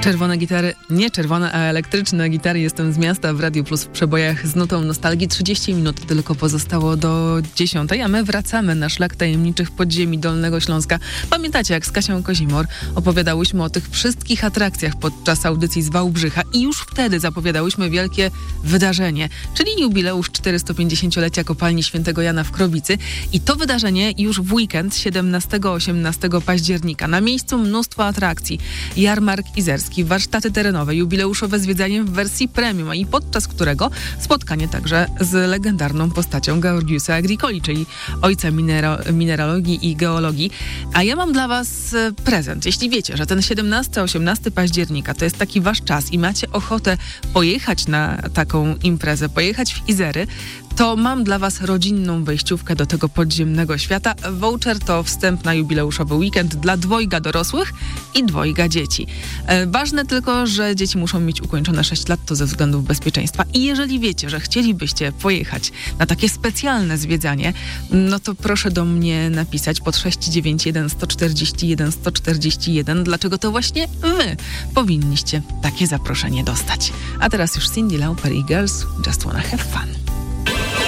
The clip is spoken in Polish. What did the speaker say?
Czerwone gitary, nie czerwone, a elektryczne gitary. Jestem z miasta w Radiu Plus w przebojach z nutą nostalgii. 30 minut tylko pozostało do 10, a my wracamy na szlak tajemniczych podziemi Dolnego Śląska. Pamiętacie, jak z Kasią Kozimor opowiadałyśmy o tych wszystkich atrakcjach podczas audycji z Wałbrzycha i już wtedy zapowiadałyśmy wielkie wydarzenie, czyli jubileusz 450-lecia kopalni Świętego Jana w Krowicy. I to wydarzenie już w weekend 17-18 października. Na miejscu mnóstwo atrakcji. Jarmark izerski, warsztaty terenowe, jubileuszowe zwiedzanie w wersji premium, i podczas którego spotkanie także z legendarną postacią Georgiusa Agricoli, czyli ojca mineralogii i geologii. A ja mam dla was prezent. Jeśli wiecie, że ten 17-18 października to jest taki wasz czas i macie ochotę pojechać na taką imprezę, pojechać w Izery, to mam dla was rodzinną wejściówkę do tego podziemnego świata. Voucher to wstęp na jubileuszowy weekend dla 2 dorosłych i 2 dzieci. Ważne tylko, że dzieci muszą mieć ukończone 6 lat, to ze względów bezpieczeństwa. I jeżeli wiecie, że chcielibyście pojechać na takie specjalne zwiedzanie, no to proszę do mnie napisać pod 691 141 141, dlaczego to właśnie wy powinniście takie zaproszenie dostać. A teraz już Cyndi Lauper i Girls Just Wanna Have Fun.